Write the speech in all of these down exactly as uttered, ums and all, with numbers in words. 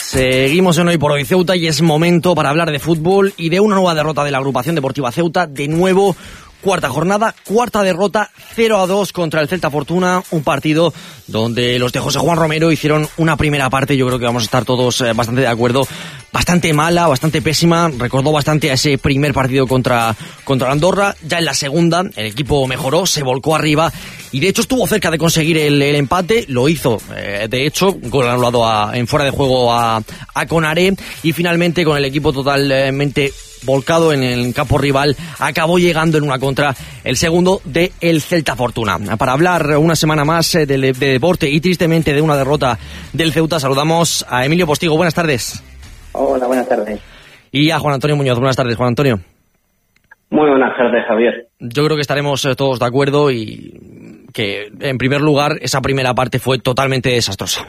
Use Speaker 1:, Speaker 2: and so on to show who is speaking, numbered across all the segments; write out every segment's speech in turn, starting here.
Speaker 1: Seguimos en Hoy por Hoy Ceuta y es momento para hablar de fútbol y de una nueva derrota de la agrupación deportiva Ceuta. De nuevo, cuarta jornada, cuarta derrota, cero a dos contra el Celta Fortuna. Un partido donde los de José Juan Romero hicieron una primera parte, yo creo que vamos a estar todos bastante de acuerdo, bastante mala, bastante pésima. Recordó bastante a ese primer partido contra, contra Andorra. Ya en la segunda el equipo mejoró, se volcó arriba y de hecho estuvo cerca de conseguir el, el empate. Lo hizo, eh, de hecho, gol anulado a, en fuera de juego a, a Conaré, y finalmente con el equipo totalmente volcado en el campo rival acabó llegando en una contra el segundo de el Celta Fortuna. Para hablar una semana más de, de deporte y tristemente de una derrota del Ceuta, saludamos a Emilio Postigo. Buenas tardes.
Speaker 2: Hola, buenas tardes.
Speaker 1: Y a Juan Antonio Muñoz. Buenas tardes, Juan Antonio.
Speaker 2: Muy buenas tardes, Javier.
Speaker 1: Yo creo que estaremos todos de acuerdo y que, en primer lugar, esa primera parte fue totalmente desastrosa.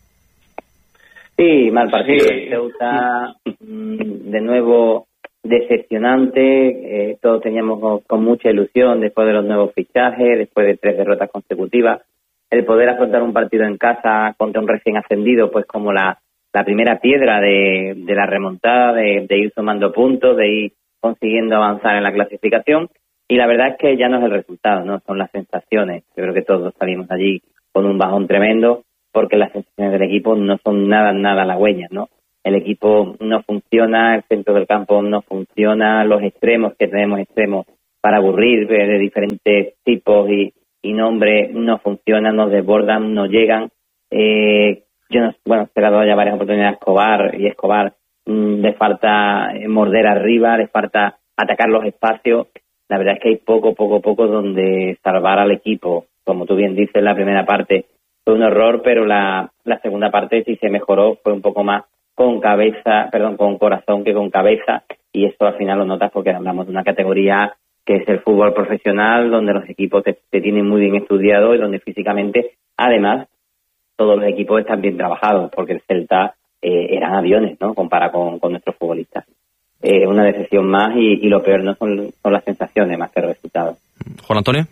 Speaker 2: Sí, mal partido. El Ceuta, de nuevo, decepcionante. Eh, todos teníamos con mucha ilusión después de los nuevos fichajes, después de tres derrotas consecutivas, el poder afrontar un partido en casa contra un recién ascendido, pues como la, la primera piedra de, de la remontada, de, de ir sumando puntos, de ir consiguiendo avanzar en la clasificación. Y la verdad es que ya no es el resultado, no son las sensaciones. Yo creo que todos salimos allí con un bajón tremendo, porque las sensaciones del equipo no son nada, nada halagüeñas, ¿no? El equipo no funciona, el centro del campo no funciona, los extremos, que tenemos extremos para aburrir de, de diferentes tipos y, y nombres, no funcionan, nos desbordan, no llegan. Eh, yo no, bueno, se le ha dado ya varias oportunidades a Escobar, y Escobar mmm, le falta morder arriba, le falta atacar los espacios. La verdad es que hay poco, poco, poco donde salvar al equipo. Como tú bien dices, la primera parte fue un error, pero la, la segunda parte sí se mejoró, fue un poco más con cabeza, perdón, con corazón que con cabeza, y esto al final lo notas porque hablamos de una categoría que es el fútbol profesional, donde los equipos te, te tienen muy bien estudiado y donde físicamente, además, todos los equipos están bien trabajados, porque el Celta eh, eran aviones, ¿no?, comparado con, con nuestros futbolistas. Eh, una decepción más y, y lo peor no son, son las sensaciones más que el resultado.
Speaker 1: Juan Antonio.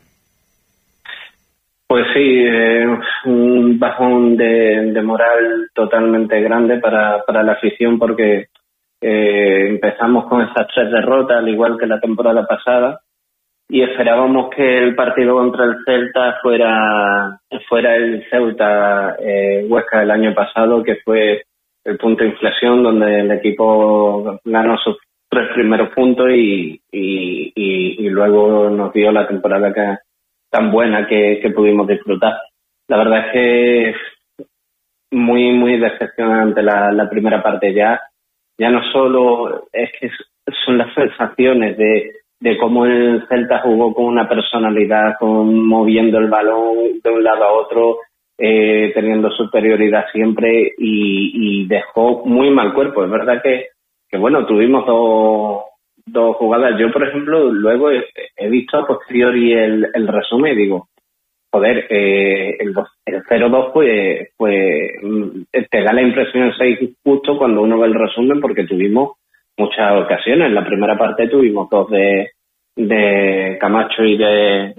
Speaker 3: Pues sí, eh, un bajón de, de moral totalmente grande para, para la afición, porque eh, empezamos con esas tres derrotas, al igual que la temporada pasada, y esperábamos que el partido contra el Celta fuera fuera el Ceuta eh, Huesca del año pasado, que fue el punto de inflexión donde el equipo ganó sus tres primeros puntos y, y, y, y luego nos dio la temporada que tan buena que, que pudimos disfrutar. La verdad es que muy, muy decepcionante la, la primera parte. Ya ya no solo es que son las sensaciones de, de cómo el Celta jugó con una personalidad, con moviendo el balón de un lado a otro, eh, teniendo superioridad siempre y, y dejó muy mal cuerpo. Es verdad que, que bueno, tuvimos dos dos jugadas. Yo, por ejemplo, luego he, he visto a posteriori el, el resumen y digo, joder, eh, el, el cero dos pues, pues te da la impresión de ser justo cuando uno ve el resumen, porque tuvimos muchas ocasiones. En la primera parte tuvimos dos de, de Camacho y de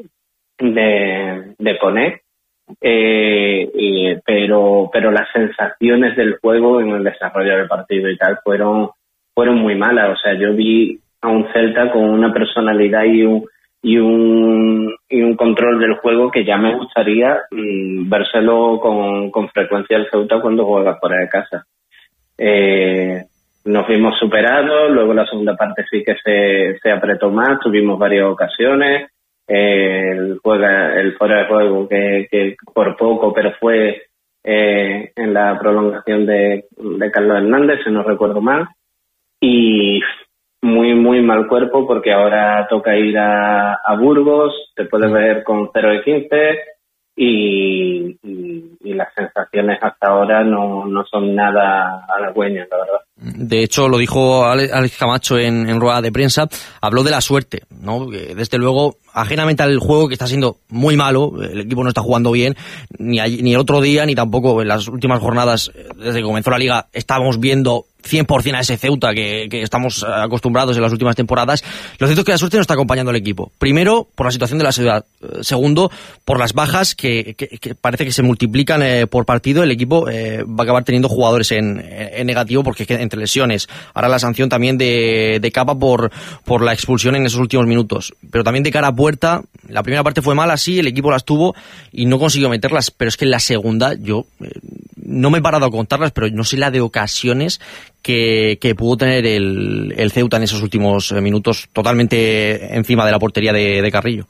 Speaker 3: de, de Coné, eh, y, pero pero las sensaciones del juego en el desarrollo del partido y tal fueron fueron muy malas. O sea, yo vi a un Celta con una personalidad y un y un y un control del juego que ya me gustaría mmm, vérselo con, con frecuencia al Ceuta cuando juega fuera de casa. Eh, nos vimos superados, luego la segunda parte sí que se, se apretó más, tuvimos varias ocasiones, eh, el, juega, el fuera de juego que, que por poco, pero fue eh, en la prolongación de, de Carlos Hernández, si no recuerdo mal, y muy, muy mal cuerpo, porque ahora toca ir a, a Burgos, te puedes ver con cero de quince y, y, y las sensaciones hasta ahora no, no son nada halagüeñas, la verdad.
Speaker 1: De hecho, lo dijo Alex Camacho en, en rueda de prensa, habló de la suerte, ¿no? Que desde luego, ajenamente al juego, que está siendo muy malo, el equipo no está jugando bien, ni, allí, ni el otro día, ni tampoco en las últimas jornadas, desde que comenzó la liga, estábamos viendo cien por ciento a ese Ceuta que, que estamos acostumbrados en las últimas temporadas. Lo cierto es que la suerte no está acompañando al equipo. Primero, por la situación de la ciudad. Segundo, por las bajas que, que, que parece que se multiplican eh, por partido. El equipo eh, va a acabar teniendo jugadores en, en negativo porque entre lesiones. Ahora la sanción también de, de Capa por, por la expulsión en esos últimos minutos. Pero también de cara a puerta, la primera parte fue mala, sí, el equipo las tuvo y no consiguió meterlas. Pero es que en la segunda, yo eh, no me he parado a contarlas, pero no sé la de ocasiones que, que pudo tener el, el Ceuta en esos últimos minutos, totalmente encima de la portería de, de Carrillo.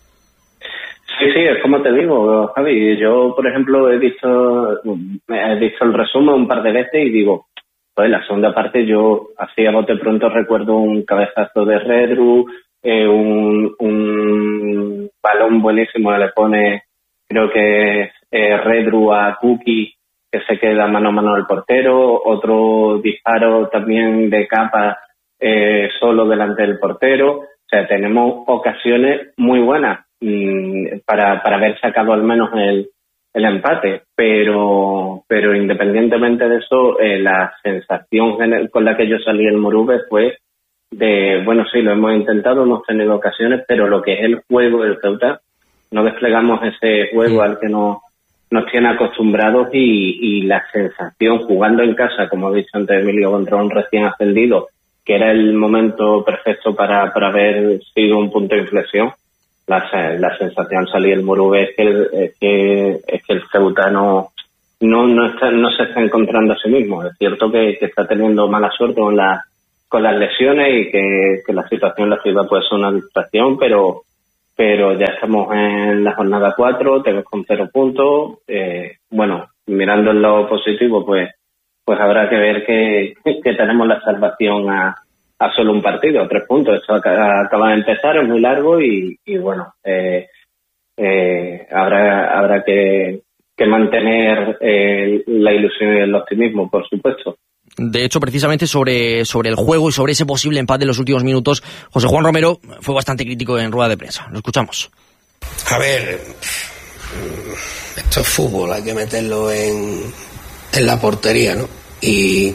Speaker 3: Sí, sí, es como te digo, Javi. Yo, por ejemplo, he visto, he visto el resumen un par de veces y digo, pues la segunda parte yo, así a bote pronto, recuerdo un cabezazo de Redru, eh, un, un balón buenísimo que le pone, creo que es eh, Redru a Kuki, que se queda mano a mano del portero, otro disparo también de Capa eh, solo delante del portero. O sea, tenemos ocasiones muy buenas mmm, para, para haber sacado al menos el, el empate, pero pero independientemente de eso, eh, la sensación con la que yo salí del Moruve fue de, bueno, sí, lo hemos intentado, hemos tenido ocasiones, pero lo que es el juego del Ceuta, no desplegamos ese juego al que nos, nos tiene acostumbrados y, y la sensación jugando en casa, como ha dicho antes Emilio, contra un recién ascendido, que era el momento perfecto para, para haber sido un punto de inflexión. La, la sensación al salir del Moruve es que, el, es que es que el Ceuta no, no, no, está, no se está encontrando a sí mismo. Es cierto que, que está teniendo mala suerte con, la, con las lesiones y que, que la situación en la ciudad puede ser una distracción, pero, pero ya estamos en la jornada cuatro, te ves con cero puntos. Eh, bueno, mirando en lo positivo, pues pues habrá que ver que, que tenemos la salvación a, a solo un partido, a tres puntos. Esto acaba de empezar, es muy largo y, y bueno, eh, eh, habrá habrá que, que mantener eh, la ilusión y el optimismo, por supuesto.
Speaker 1: De hecho, precisamente sobre, sobre el juego y sobre ese posible empate en los últimos minutos, José Juan Romero fue bastante crítico en rueda de prensa. Lo escuchamos.
Speaker 4: A ver, esto es fútbol, hay que meterlo en... en la portería, ¿no? Y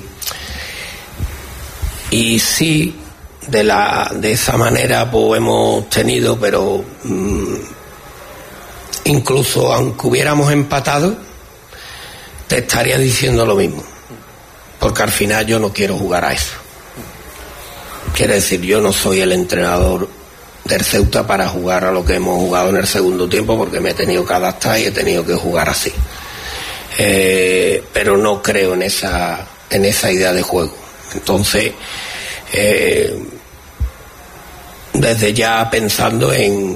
Speaker 4: y sí, de la de esa manera pues hemos tenido, pero mmm, incluso aunque hubiéramos empatado, te estaría diciendo lo mismo, porque al final yo no quiero jugar a eso. Quiero decir, yo no soy el entrenador del Ceuta para jugar a lo que hemos jugado en el segundo tiempo, porque me he tenido que adaptar y he tenido que jugar así. Eh, pero no creo en esa en esa idea de juego. Entonces, eh, desde ya pensando en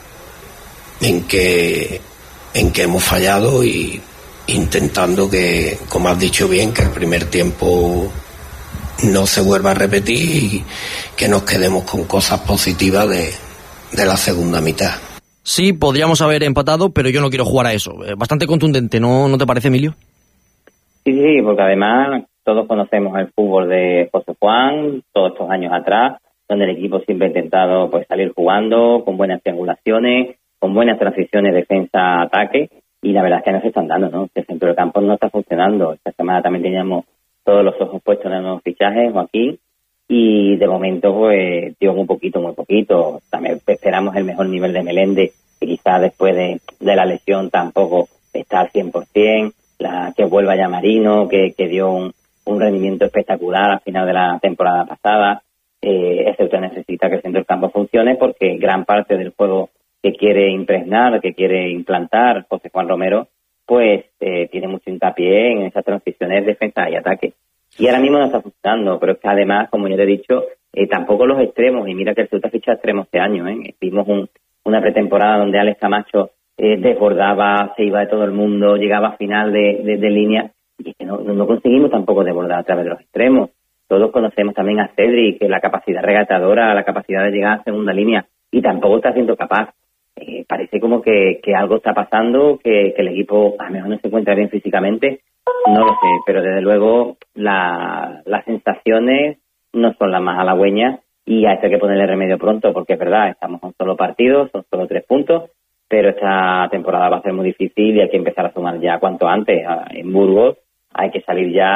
Speaker 4: en que en que hemos fallado y intentando que, como has dicho bien, que el primer tiempo no se vuelva a repetir y que nos quedemos con cosas positivas de, de la segunda mitad.
Speaker 1: Sí, podríamos haber empatado, pero yo no quiero jugar a eso. Bastante contundente, ¿no, no te parece, Emilio?
Speaker 2: Sí, sí, porque además todos conocemos el fútbol de José Juan, todos estos años atrás, donde el equipo siempre ha intentado pues salir jugando, con buenas triangulaciones, con buenas transiciones defensa-ataque, y la verdad es que no se están dando, ¿no? El centro del campo no está funcionando. Esta semana también teníamos todos los ojos puestos en los nuevos fichajes, Joaquín, y de momento pues dio un poquito, muy poquito. También esperamos el mejor nivel de Meléndez, que quizás después de, de la lesión tampoco está al cien por ciento, la que vuelva ya Marino, que, que dio un, un rendimiento espectacular al final de la temporada pasada. Eh, el Ceuta necesita que el centro del campo funcione, porque gran parte del juego que quiere impregnar, que quiere implantar José Juan Romero, pues eh, tiene mucho hincapié en esas transiciones defensa y ataque. Y ahora mismo no está funcionando, pero es que además, como ya te he dicho, eh, tampoco los extremos, y mira que el Ceuta ficha extremos este año, ¿eh? Vimos un, una pretemporada donde Alex Camacho eh, desbordaba, se iba de todo el mundo, llegaba a final de, de, de línea, y es que no, no conseguimos tampoco desbordar a través de los extremos. Todos conocemos también a Cedric, que la capacidad regatadora, la capacidad de llegar a segunda línea, y tampoco está siendo capaz. Eh, parece como que, que algo está pasando, que, que el equipo a lo mejor no se encuentra bien físicamente, no lo sé, pero desde luego la, las sensaciones no son las más halagüeñas, y a esto hay que ponerle remedio pronto, porque es verdad, estamos con solo partidos, son solo tres puntos, pero esta temporada va a ser muy difícil y hay que empezar a sumar ya cuanto antes. En Burgos hay que salir ya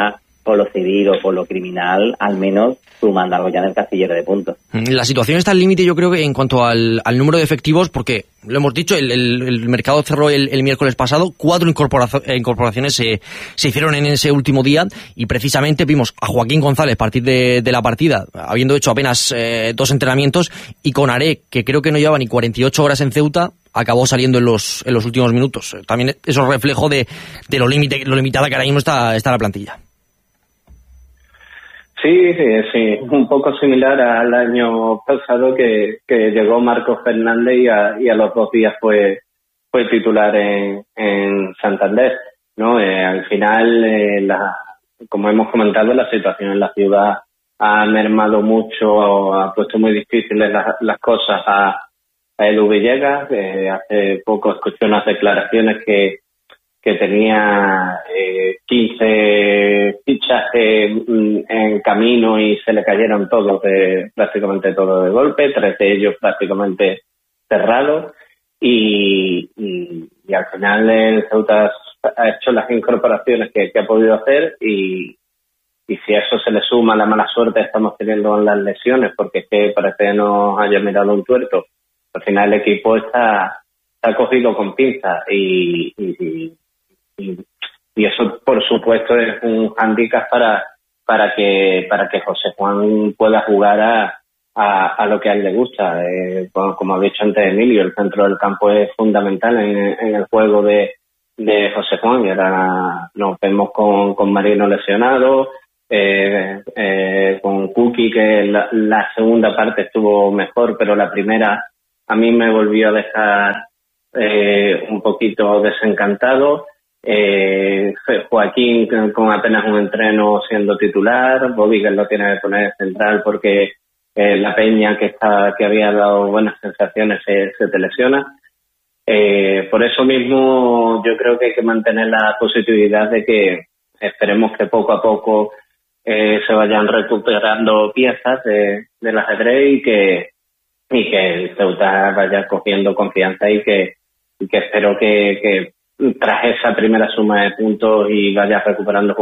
Speaker 2: por lo civil o por lo criminal, al menos sumando algo ya en el casillero de puntos.
Speaker 1: La situación está al límite, yo creo, que en cuanto al, al número de efectivos, porque lo hemos dicho, el, el, el mercado cerró el, el miércoles pasado, cuatro incorporazo, incorporaciones se, se hicieron en ese último día y precisamente vimos a Joaquín González partir de, de la partida, habiendo hecho apenas eh, dos entrenamientos, y con Are, que creo que no llevaba ni cuarenta y ocho horas en Ceuta, acabó saliendo en los, en los últimos minutos. También eso es reflejo de, de lo, limite, lo limitada que ahora mismo está, está la plantilla.
Speaker 3: Sí, sí, sí, un poco similar al año pasado que, que llegó Marcos Fernández y a, y a los dos días fue fue titular en, en Santander, ¿no? Eh, al final, eh, la, como hemos comentado, la situación en la ciudad ha mermado mucho, ha puesto muy difíciles las, las cosas a, a Edu Villegas. Eh, hace poco escuché unas declaraciones que que tenía eh, quince fichajes en camino y se le cayeron todos, de, prácticamente todos de golpe, tres de ellos prácticamente cerrados, y, y, y al final el Ceuta ha hecho las incorporaciones que, que ha podido hacer, y, y si a eso se le suma la mala suerte que estamos teniendo en las lesiones, porque es que parece que nos haya mirado un tuerto, al final el equipo está, está cogido con pinzas y, y, y y eso por supuesto es un hándicap para para que para que José Juan pueda jugar a, a, a lo que a él le gusta. Eh, como, como ha dicho antes Emilio, el centro del campo es fundamental en, en el juego de, de José Juan, y ahora nos vemos con, con Marino lesionado, eh, eh, con Kuki, que la, la segunda parte estuvo mejor, pero la primera a mí me volvió a dejar eh, un poquito desencantado. Eh, Joaquín con apenas un entreno siendo titular, Bobby que lo tiene que poner central porque eh, la Peña que está que había dado buenas sensaciones se, se te lesiona. Eh, por eso mismo yo creo que hay que mantener la positividad de que esperemos que poco a poco eh, se vayan recuperando piezas de, del ajedrez y que y que el Ceuta vaya cogiendo confianza y que, y que espero que, que tras esa primera suma de puntos y vaya recuperando